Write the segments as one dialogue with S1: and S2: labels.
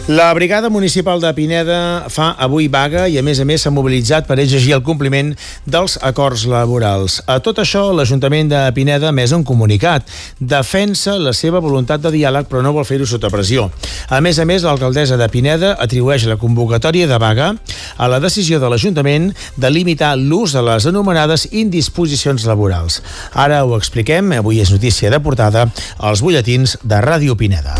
S1: La Brigada Municipal de Pineda fa avui vaga i, a més s'ha mobilitzat per exigir el compliment dels acords laborals. A tot això, l'Ajuntament de Pineda ha emès un comunicat. Defensa la seva voluntat de diàleg, però no vol fer-ho sota pressió. A més, l'alcaldessa de Pineda atribueix la convocatòria de vaga a la decisió de l'Ajuntament de limitar l'ús de les anomenades indisposicions laborals. Ara ho expliquem, avui és notícia de portada als butlletins de Ràdio Pineda.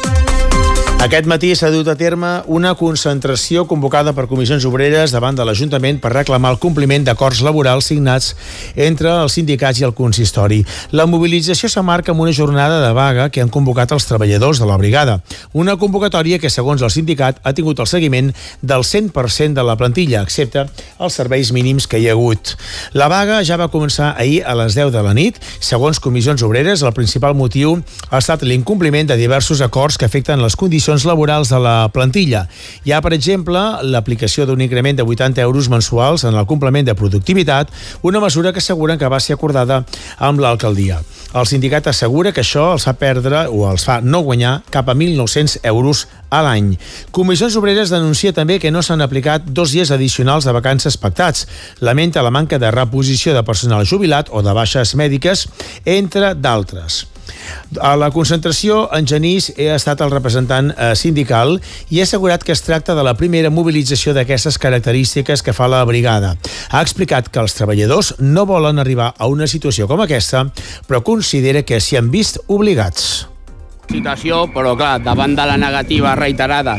S1: Aquest matí s'ha dut a terme una concentració convocada per comissions obreres davant de l'Ajuntament per reclamar el compliment d'acords laborals signats entre els sindicats i el consistori. La mobilització s'emmarca amb una jornada de vaga que han convocat els treballadors de la brigada. Una convocatòria que, segons el sindicat, ha tingut el seguiment del 100% de la plantilla, excepte els serveis mínims que hi ha hagut. La vaga ja va començar ahir a les 10 de la nit. Segons comissions obreres, el principal motiu ha estat l'incompliment de diversos acords que afecten les condicions laborals de la plantilla. Hi ha, per exemple, l'aplicació d'un increment de 80 euros mensuals en el complement de productivitat, una mesura que asseguren que va ser acordada amb l'alcaldia. El sindicat assegura que això els fa perdre o els fa no guanyar cap a 1.900 euros a l'any. Comissions Obreres denuncia també que no s'han aplicat 2 dies addicionals de vacances pactats. Lamenta la manca de reposició de personal jubilat o de baixes mèdiques, entre d'altres. A la concentració, en Genís ha estat el representant sindical i ha assegurat que es tracta de la primera mobilització d'aquestes característiques que fa la brigada. Ha explicat que els treballadors no volen arribar a una situació com aquesta, però considera que s'hi han vist obligats.
S2: Situació, però clar, davant de la negativa reiterada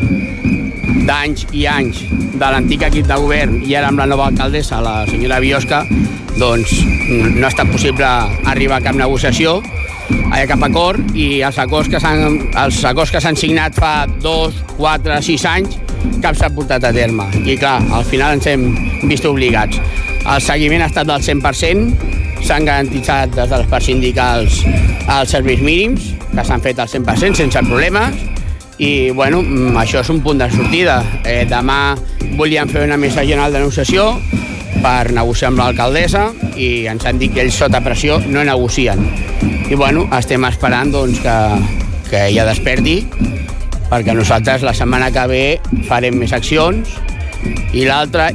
S2: d'anys i anys de l'antic equip de govern i ara amb la nova alcaldessa, la senyora Biosca, doncs no ha estat possible arribar a cap negociació, a cap acord, i els acords que s'han signat fa 2, 4, 6 anys cap s'ha portat a terme. I clar, al final ens hem vist obligats. El seguiment ha estat del 100%, s'han garantitzat des de les parts sindicals els serveis mínims, que s'han fet al 100% sense problemes, i bueno, això és un punt de sortida. Demà volíem fer una mesa general de negociació per negociar amb l'alcaldessa i ens han dit que ells sota pressió no negocien. I bueno, estem esperant doncs, que ella desperti, perquè nosaltres la setmana que ve farem més accions, i l'altra.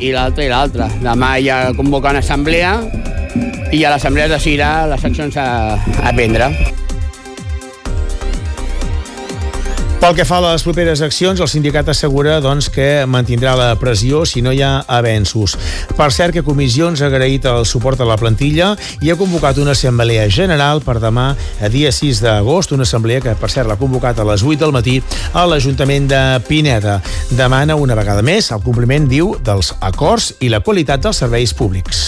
S2: Demà ja convoca una assemblea i a l'assemblea es decidirà les accions a prendre.
S1: Pel que fa a les properes accions, el sindicat assegura que mantindrà la pressió si no hi ha avenços. Per cert, que Comissions ha agraït el suport a la plantilla i ha convocat una assemblea general per demà, dia 6 d'agost, una assemblea que, per cert, l'ha convocat a les 8 del matí a l'Ajuntament de Pineda. Demana una vegada més el compliment, diu, dels acords i la qualitat dels serveis públics.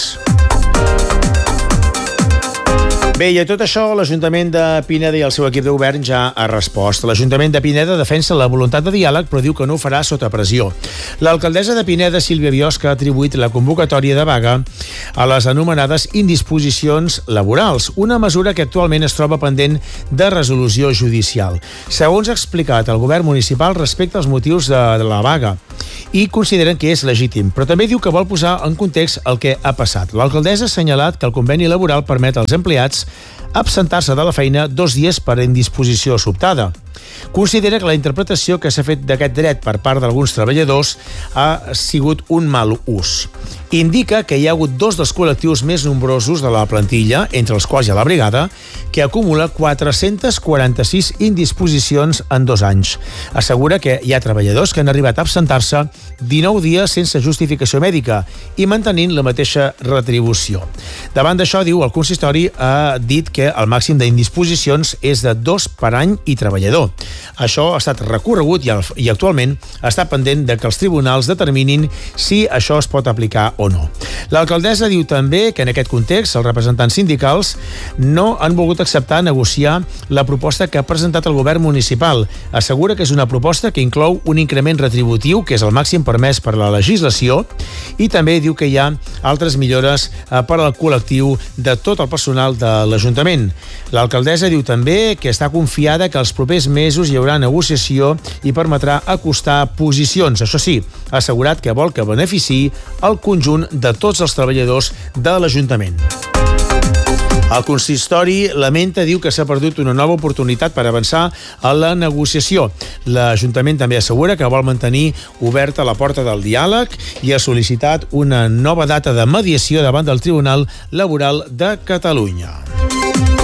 S1: Bé, i a tot això, l'Ajuntament de Pineda i el seu equip de govern ja ha respost. L'Ajuntament de Pineda defensa la voluntat de diàleg, però diu que no ho farà sota pressió. L'alcaldessa de Pineda, Sílvia Biosca, ha atribuït la convocatòria de vaga a les anomenades indisposicions laborals, una mesura que actualment es troba pendent de resolució judicial. Segons ha explicat el govern municipal respecte als motius de la vaga, i consideren que és legítim, però també diu que vol posar en context el que ha passat. L'alcaldessa ha assenyalat que el conveni laboral permet als empleats absentar-se de la feina 2 dies per indisposició sobtada. Considera que la interpretació que s'ha fet d'aquest dret per part d'alguns treballadors ha sigut un mal ús. Indica que hi ha hagut 2 dels col·lectius més nombrosos de la plantilla, entre els quals hi ha la brigada, que acumula 446 indisposicions en 2 anys. Assegura que hi ha treballadors que han arribat a absentar-se 19 dies sense justificació mèdica i mantenint la mateixa retribució. Davant d'això, diu, el consistori ha dit que el màxim d'indisposicions és de 2 per any i treballador. Això ha estat recorregut i actualment està pendent de que els tribunals determinin si això es pot aplicar o no. L'alcaldessa diu també que en aquest context els representants sindicals no han volgut acceptar negociar la proposta que ha presentat el govern municipal. Assegura que és una proposta que inclou un increment retributiu, que és el màxim permès per la legislació, i també diu que hi ha altres millores per al col·lectiu de tot el personal de l'Ajuntament. L'alcaldessa diu també que està confiada que els propers mesos hi haurà negociació i permetrà acostar posicions. Això sí, ha assegurat que vol que beneficiï el conjunt de tots els treballadors de l'Ajuntament. El consistori diu que s'ha perdut una nova oportunitat per avançar a la negociació. L'Ajuntament també assegura que vol mantenir oberta la porta del diàleg i ha sol·licitat una nova data de mediació davant del Tribunal Laboral de Catalunya.